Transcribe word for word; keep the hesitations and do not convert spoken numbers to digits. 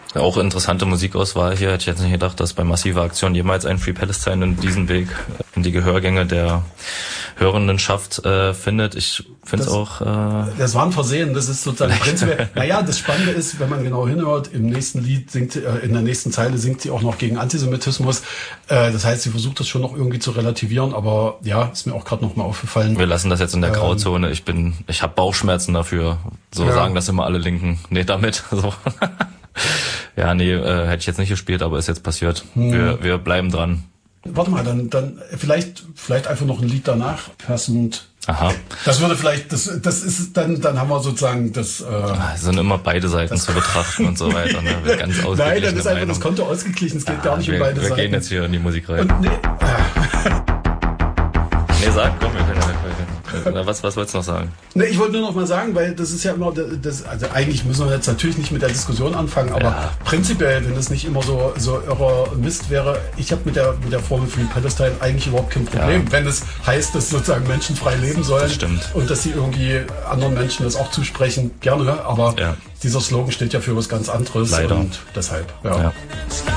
Auch interessante Musikauswahl hier. Hätte ich jetzt nicht gedacht, dass bei Massive Aktion jemals ein Free Palestine in diesen Weg in die Gehörgänge der Hörendenschaft äh, findet. Ich finde es auch... Äh, das war ein Versehen. Das ist sozusagen prinzipiell... Naja, das Spannende ist, wenn man genau hinhört, im nächsten Lied singt, äh, in der nächsten Zeile singt sie auch noch gegen Antisemitismus. Äh, das heißt, sie versucht das schon noch irgendwie zu relativieren, aber ja, ist mir auch gerade noch mal aufgefallen. Wir lassen das jetzt in der Grauzone. Ich bin, ich habe Bauchschmerzen dafür. So ja. Sagen das immer alle Linken. Nee, damit. So. Ja, nee, äh, hätte ich jetzt nicht gespielt, aber ist jetzt passiert. Hm. Wir, wir bleiben dran. Warte mal, dann, dann vielleicht, vielleicht einfach noch ein Lied danach passend. Aha. Das würde vielleicht, das, das ist dann, dann haben wir sozusagen das. Äh, es sind immer beide Seiten zu betrachten und so weiter. Ne? Ganz Nein, dann ist einfach das Konto ausgeglichen. Es geht ja, gar nicht wir, um beide wir Seiten. Wir gehen jetzt hier in die Musik rein. Und, nee, äh. nee, sag, komm, wir können ja nicht. Was, was wolltest du noch sagen? Ne, ich wollte nur noch mal sagen, weil das ist ja immer, das, also eigentlich müssen wir jetzt natürlich nicht mit der Diskussion anfangen, aber ja. Prinzipiell, wenn das nicht immer so, so irrer Mist wäre, ich habe mit der, mit der Formel Free Palestine eigentlich überhaupt kein Problem, ja. Wenn es heißt, dass sozusagen Menschen frei leben sollen das stimmt. Und dass sie irgendwie anderen Menschen das auch zusprechen, gerne, aber ja. Dieser Slogan steht ja für was ganz anderes. Leider. Und deshalb, ja. ja.